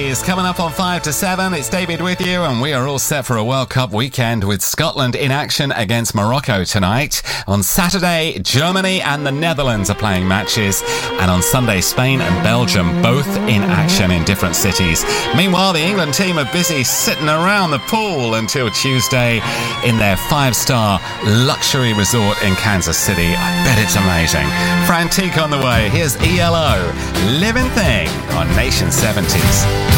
Is coming up on 5 to 7. It's David with you, and we are all set for a World Cup weekend with Scotland in action against Morocco tonight. On Saturday, Germany and the Netherlands are playing matches, and on Sunday, Spain and Belgium both in action in different cities. Meanwhile, the England team are busy sitting around the pool until Tuesday in their 5-star luxury resort in Kansas City. I bet it's amazing. Frantique on the way. Here's ELO, Living Thing on Nation 70s.